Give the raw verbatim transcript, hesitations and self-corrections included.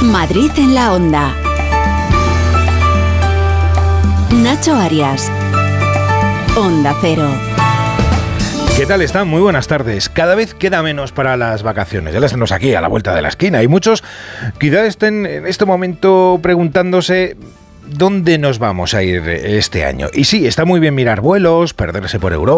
Madrid en la Onda. Nacho Arias. Onda Cero. ¿Qué tal están? Muy buenas tardes. Cada vez queda menos para las vacaciones. Ya las tenemos aquí, a la vuelta de la esquina. Y muchos quizás estén en este momento preguntándose ¿dónde nos vamos a ir este año? Y sí, está muy bien mirar vuelos, perderse por Europa.